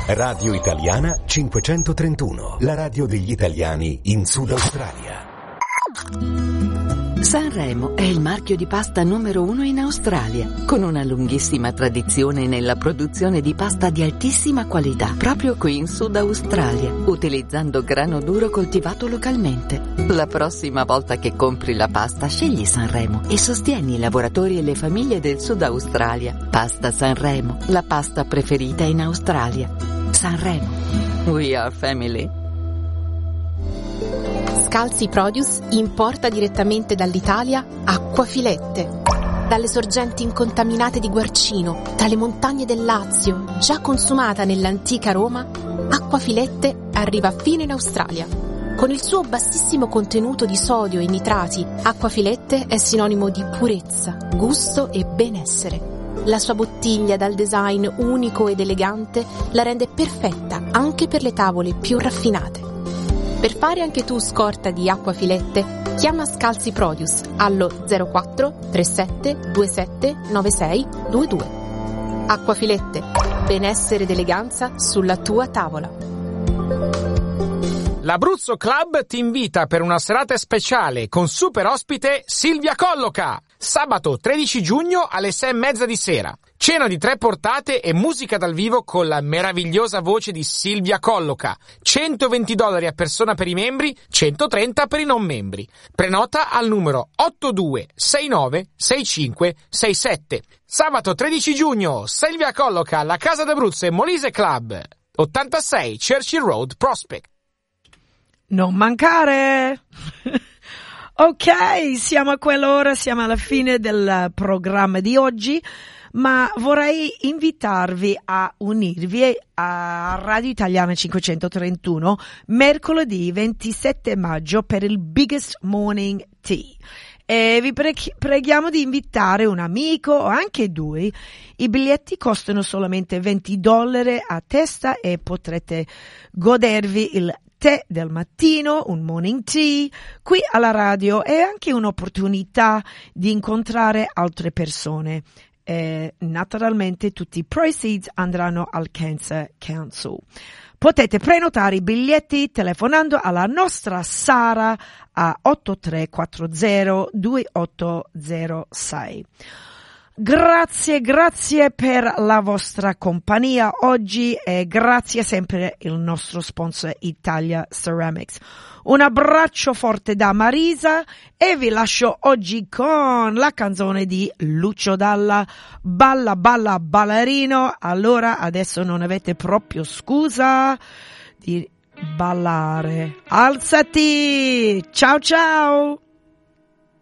Radio Italiana 531, la radio degli italiani in Sud Australia. Sanremo è il marchio di pasta numero 1 in Australia, con una lunghissima tradizione nella produzione di pasta di altissima qualità, proprio qui in Sud Australia, utilizzando grano duro coltivato localmente. La prossima volta che compri la pasta, scegli Sanremo e sostieni i lavoratori e le famiglie del Sud Australia. Pasta Sanremo, la pasta preferita in Australia. Sanremo, we are family. Scalzi Produce importa direttamente dall'Italia acquafilette. Dalle sorgenti incontaminate di Guarcino, dalle montagne del Lazio, già consumata nell'antica Roma, acquafilette arriva fino in Australia. Con il suo bassissimo contenuto di sodio e nitrati, acquafilette è sinonimo di purezza, gusto e benessere. La sua bottiglia dal design unico ed elegante la rende perfetta anche per le tavole più raffinate. Per fare anche tu scorta di acquafilette, chiama Scalzi Produce allo 04 37 27 96 22. Acquafilette, benessere ed eleganza sulla tua tavola. L'Abruzzo Club ti invita per una serata speciale con super ospite Silvia Colloca. Sabato 13 giugno alle 6:30 di sera. Cena di 3 portate e musica dal vivo con la meravigliosa voce di Silvia Colloca. $120 a persona per i membri, 130 per i non membri. Prenota al numero 82696567. Sabato 13 giugno, Silvia Colloca, la Casa d'Abruzzo e Molise Club. 86 Churchill Road, Prospect. Non mancare! Ok, siamo a quell'ora, siamo alla fine del programma di oggi, ma vorrei invitarvi a unirvi a Radio Italiana 531 mercoledì 27 maggio per il Biggest Morning Tea. E vi preghiamo di invitare un amico o anche 2. I biglietti costano solamente $20 a testa e potrete godervi il tè del mattino, un morning tea qui alla radio e anche un'opportunità di incontrare altre persone. E naturalmente tutti i proceeds andranno al Cancer Council. Potete prenotare i biglietti telefonando alla nostra Sara a 83402806. Grazie per la vostra compagnia oggi e grazie sempre il nostro sponsor Italia Ceramics. Un abbraccio forte da Marisa e vi lascio oggi con la canzone di Lucio Dalla, Balla Balla Ballerino. Allora adesso non avete proprio scusa di ballare. Alzati! Ciao ciao!